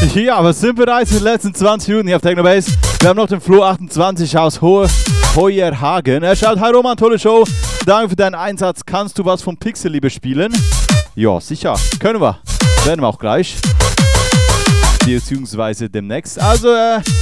Ja, wir sind bereits in den letzten 20 Minuten hier auf Technobase. Wir haben noch den Flo 28 aus Heuerhagen. Er schreibt, hi Roman, tolle Show. Danke für deinen Einsatz. Kannst du was vom Pixel-Liebe spielen? Ja, sicher. Können wir. Werden wir auch gleich. Beziehungsweise demnächst. Also,